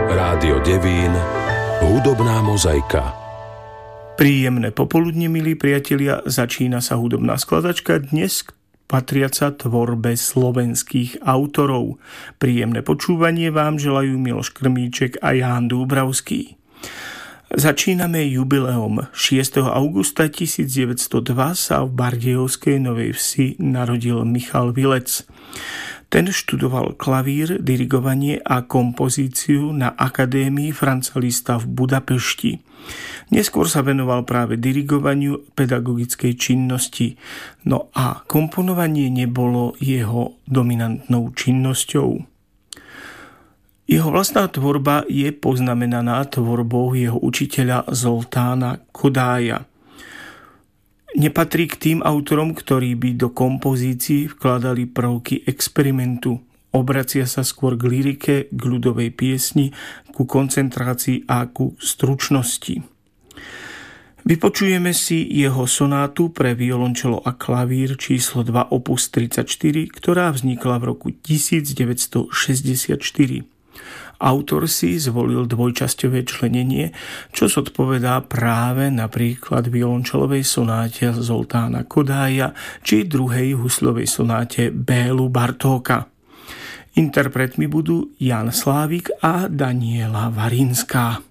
Rádio Devín, hudobná mozaika. Príjemné popoludne, milí priatelia, začína sa hudobná skladačka, dnes patriaca tvorbe slovenských autorov. Príjemné počúvanie vám želajú Miloš Krmíček a Ján Dúbravský. Začíname jubileom. 6. augusta 1902 sa v Bardejovskej Novej Vsi narodil Michal Vilec. Ten študoval klavír, dirigovanie a kompozíciu na Akadémii Franza Liszta v Budapešti. Neskôr sa venoval práve dirigovaniu pedagogickej činnosti, no a komponovanie nebolo jeho dominantnou činnosťou. Jeho vlastná tvorba je poznamenaná tvorbou jeho učiteľa Zoltána Kodája. Nepatrí k tým autorom, ktorí by do kompozícií vkladali prvky experimentu. Obracia sa skôr k lyrike, k ľudovej piesni, ku koncentrácii a ku stručnosti. Vypočujeme si jeho sonátu pre violončelo a klavír číslo 2 opus 34, ktorá vznikla v roku 1964. Autor si zvolil dvojčasťové členenie, čo zodpovedá práve napríklad violončelovej sonáte Zoltána Kodája či druhej husľovej sonáte Bélu Bartóka. Interpretmi budú Jan Slávik a Daniela Varinská.